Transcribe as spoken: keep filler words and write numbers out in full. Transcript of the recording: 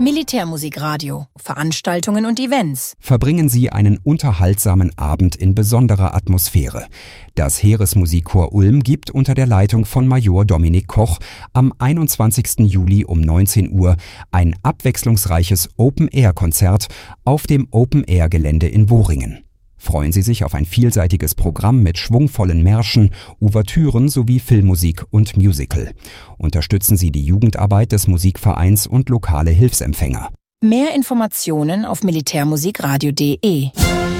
Militärmusikradio, Veranstaltungen und Events. Verbringen Sie einen unterhaltsamen Abend in besonderer Atmosphäre. Das Heeresmusikchor Ulm gibt unter der Leitung von Major Dominik Koch am einundzwanzigsten Juli um neunzehn Uhr ein abwechslungsreiches Open-Air-Konzert auf dem Open-Air-Gelände in Wohringen. Freuen Sie sich auf ein vielseitiges Programm mit schwungvollen Märschen, Ouvertüren sowie Filmmusik und Musical. Unterstützen Sie die Jugendarbeit des Musikvereins und lokale Hilfsempfänger. Mehr Informationen auf militärmusikradio punkt de.